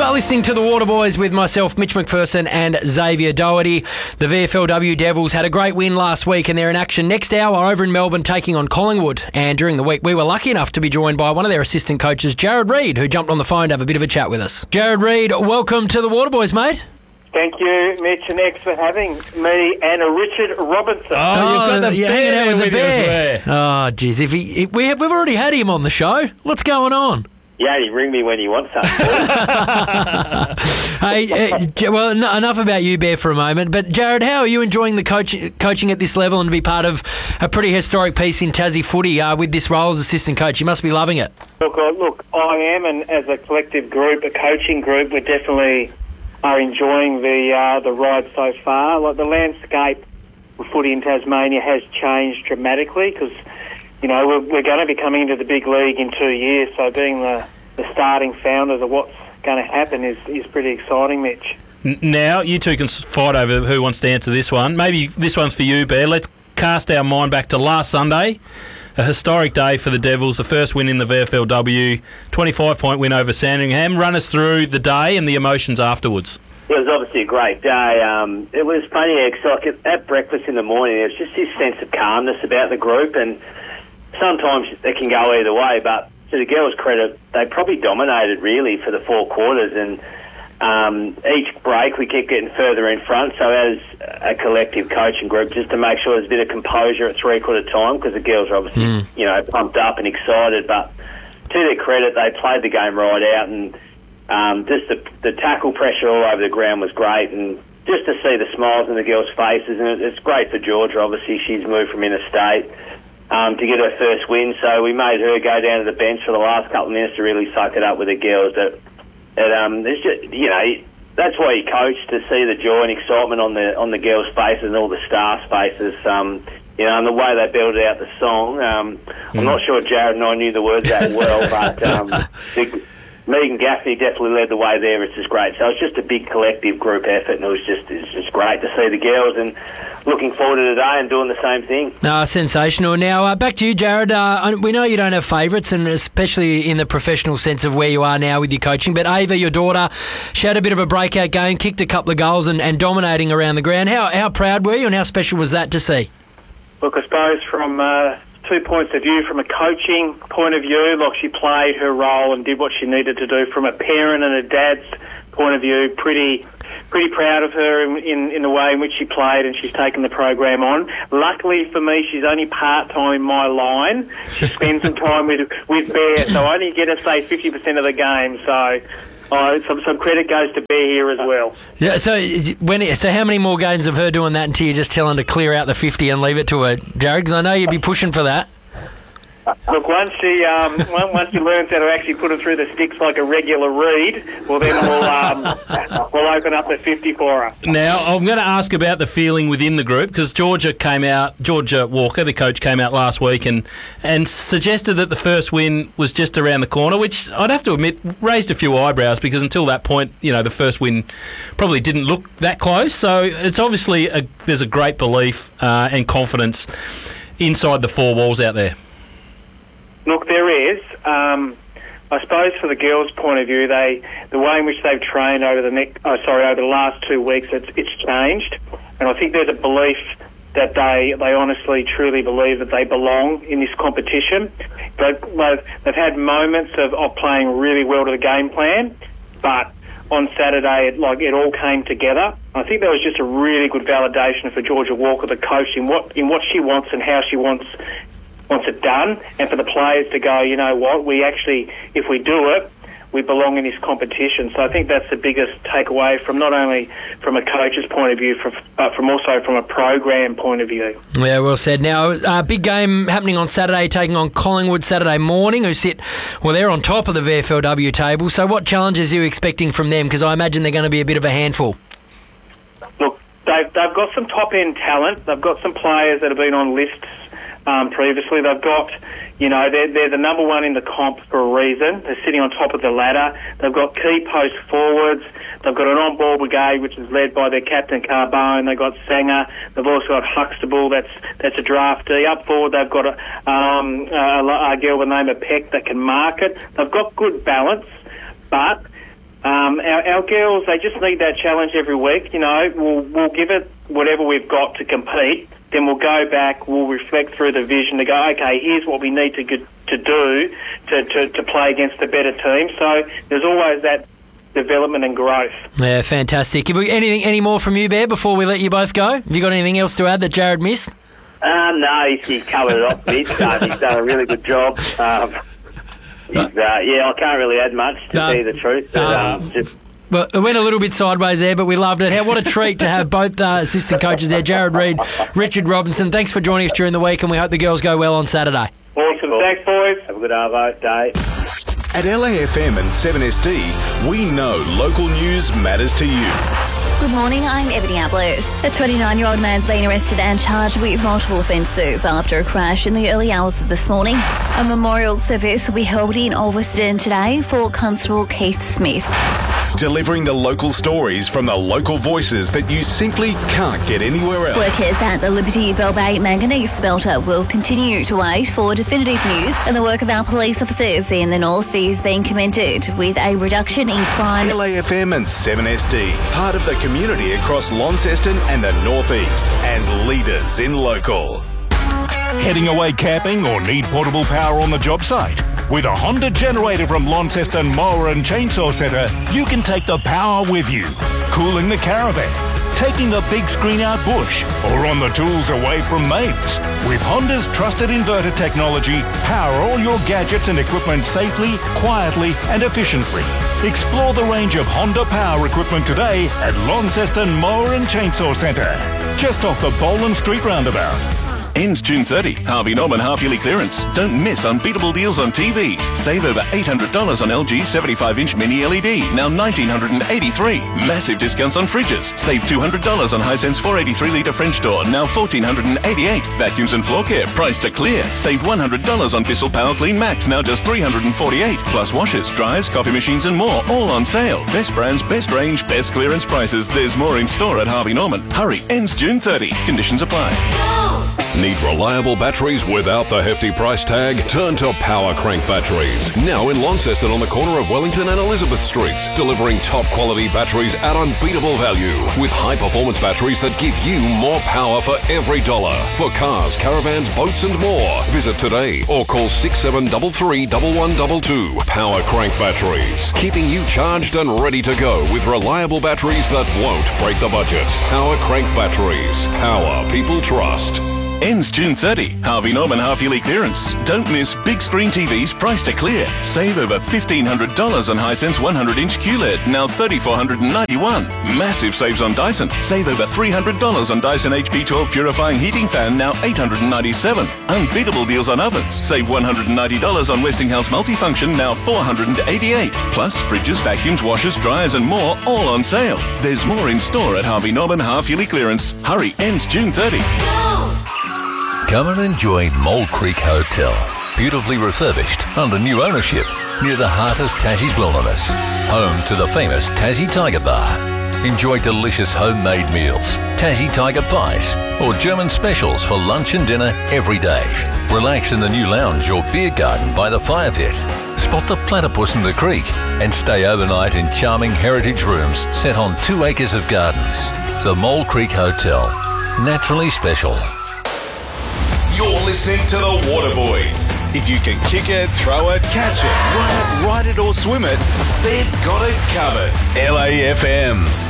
are listening to the Waterboys with myself, Mitch McPherson, and Xavier Doherty. The VFLW Devils had a great win last week and they're in action next hour over in Melbourne taking on Collingwood. And during the week, we were lucky enough to be joined by one of their assistant coaches, Jared Reid, who jumped on the phone to have a bit of a chat with us. Jared Reid, welcome to the Waterboys, mate. Thank you, Mitch and X, for having me and Richard Robinson. Oh, you've got the bear hanging out with the you bear. as well. Oh, geez, we've already had him on the show. What's going on? Yeah, you ring me when you want something. Well, enough about you, Bear, for a moment. But, Jared, how are you enjoying the coaching at this level and to be part of a pretty historic piece in Tassie footy with this role as assistant coach? You must be loving it. Look, I am, and as a collective group, a coaching group, we definitely are enjoying the ride so far. Like, the landscape of footy in Tasmania has changed dramatically because, you know, we're going to be coming into the big league in 2 years, so being the starting founders of what's going to happen is pretty exciting, Mitch. Now, you two can fight over who wants to answer this one. Maybe this one's for you, Bear. Let's cast our mind back to last Sunday, a historic day for the Devils, the first win in the VFLW, 25-point win over Sandringham. Run us through the day and the emotions afterwards. It was obviously a great day. It was funny, like at breakfast in the morning, there was just this sense of calmness about the group, and sometimes it can go either way, but to the girls' credit, they probably dominated really for the 4 quarters, and each break we kept getting further in front. So as a collective coaching group, just to make sure there's a bit of composure at 3/4 time, because the girls are obviously pumped up and excited, but to their credit, they played the game right out, and just the tackle pressure all over the ground was great, and just to see the smiles on the girls' faces, and it's great for Georgia. Obviously, she's moved from interstate to get her first win, so we made her go down to the bench for the last couple of minutes to really soak it up with the girls. There's just, you know, that's why you coach, to see the joy and excitement on the girls' faces and all the staff's faces. You know, and the way they built out the song. I'm not sure Jared and I knew the words that well, but Megan Gaffney definitely led the way there, which is great. So it's just a big collective group effort, and it's just great to see the girls, and looking forward to today and doing the same thing. No, sensational. Now, back to you, Jared. We know you don't have favourites, and especially in the professional sense of where you are now with your coaching, but Ava, your daughter, she had a bit of a breakout game, kicked a couple of goals and dominating around the ground. How proud were you, and how special was that to see? Look, I suppose from 2 points of view, from a coaching point of view, like, she played her role and did what she needed to do. From a parent and a dad's point of view, pretty proud of her in the way in which she played, and she's taken the program on. Luckily for me, she's only part-time in my line. She spends some time with Bear, so I only get to say 50% of the game, so some credit goes to Bear here as well. Yeah. So how many more games of her doing that until you just tell her to clear out the 50 and leave it to her, Jared? Because I know you'd be pushing for that. Look, once she learns how to actually put it through the sticks like a regular read, well, then we'll open up the 50 for her. Now, I'm going to ask about the feeling within the group, because Georgia Walker, the coach, came out last week and suggested that the first win was just around the corner, which I'd have to admit raised a few eyebrows, because until that point, you know, the first win probably didn't look that close. So it's obviously there's a great belief and confidence inside the 4 walls out there. Look, there is. I suppose for the girls' point of view, the way in which they've trained over the last 2 weeks, it's changed, and I think there's a belief that they honestly, truly believe that they belong in this competition. They've had moments of playing really well to the game plan, but on Saturday, it all came together. I think that was just a really good validation for Georgia Walker, the coach, in what she wants and how she wants it done, and for the players to go, you know what, we actually, if we do it, we belong in this competition. So I think that's the biggest takeaway, from not only from a coach's point of view, but from also from a program point of view. Yeah, well said. Now, big game happening on Saturday, taking on Collingwood Saturday morning, who they're on top of the VFLW table. So what challenges are you expecting from them? Because I imagine they're going to be a bit of a handful. Look, they've got some top-end talent. They've got some players that have been on lists previously. They've got, you know, they're the number one in the comp for a reason. They're sitting on top of the ladder. They've got key post forwards. They've got an on-ball brigade, which is led by their captain Carbone. They've got Sanger. They've also got Huxtable. That's a draftee. Up forward, they've got a girl by the name of Peck that can mark it. They've got good balance, but Our girls, they just need that challenge every week. You know, we'll give it whatever we've got to compete. Then we'll go back, we'll reflect through the vision to go, okay, here's what we need to do to play against a better team. So there's always that development and growth. Yeah, fantastic. Any more from you, Bear, before we let you both go? Have you got anything else to add that Jared missed? No, he's covered it off, Mitch. He's done a really good job. I can't really add much to tell you the truth. Well, it went a little bit sideways there, but we loved it. What a treat to have both assistant coaches there, Jared Reid, Richard Robinson. Thanks for joining us during the week, and we hope the girls go well on Saturday. Awesome. Thanks, boys. Have a good Arvo day. At LAFM and 7SD, we know local news matters to you. Good morning, I'm Ebony Ablett. A 29-year-old man's been arrested and charged with multiple offences after a crash in the early hours of this morning. A memorial service will be held in Ulverston today for Constable Keith Smith. Delivering the local stories from the local voices that you simply can't get anywhere else. Workers at the Liberty Bell Bay Manganese Smelter will continue to wait for definitive news, and the work of our police officers in the north is being commended with a reduction in crime. LAFM and 7SD, part of the community across Launceston and the northeast, and leaders in local. Heading away camping or need portable power on the job site? With a Honda generator from Launceston Mower and Chainsaw Centre, you can take the power with you. Cooling the caravan, taking the big screen out bush, or on the tools away from mates. With Honda's trusted inverter technology, power all your gadgets and equipment safely, quietly and efficiently. Explore the range of Honda power equipment today at Launceston Mower and Chainsaw Centre, just off the Boland Street roundabout. Ends June 30. Harvey Norman half-yearly clearance. Don't miss unbeatable deals on TVs. Save over $800 on LG 75-inch mini LED, now $1,983. Massive discounts on fridges. Save $200 on Hisense 483-litre French door, now $1,488. Vacuums and floor care, price to clear. Save $100 on Bissell Power Clean Max, now just $348. Plus washers, dryers, coffee machines and more, all on sale. Best brands, best range, best clearance prices. There's more in store at Harvey Norman. Hurry, ends June 30. Conditions apply. Need reliable batteries without the hefty price tag? Turn to Power Crank Batteries. Now in Launceston on the corner of Wellington and Elizabeth Streets. Delivering top quality batteries at unbeatable value. With high performance batteries that give you more power for every dollar. For cars, caravans, boats and more. Visit today or call 6733 1122. Power Crank Batteries. Keeping you charged and ready to go with reliable batteries that won't break the budget. Power Crank Batteries. Power people trust. Ends June 30. Harvey Norman half-yearly clearance. Don't miss big screen TVs price to clear. Save over $1,500 on Hisense 100-inch QLED, now $3,491. Massive saves on Dyson. Save over $300 on Dyson HP12 purifying heating fan, now $897. Unbeatable deals on ovens. Save $190 on Westinghouse multifunction, now $488. Plus fridges, vacuums, washers, dryers and more, all on sale. There's more in store at Harvey Norman half-yearly clearance. Hurry, ends June 30. Come and enjoy Mole Creek Hotel. Beautifully refurbished under new ownership near the heart of Tassie's Wilderness. Home to the famous Tassie Tiger Bar. Enjoy delicious homemade meals, Tassie Tiger pies, or German specials for lunch and dinner every day. Relax in the new lounge or beer garden by the fire pit. Spot the platypus in the creek and stay overnight in charming heritage rooms set on 2 acres of gardens. The Mole Creek Hotel. Naturally special. You're listening to the Waterboys. If you can kick it, throw it, catch it, run it, ride it or swim it, they've got it covered. LAFM.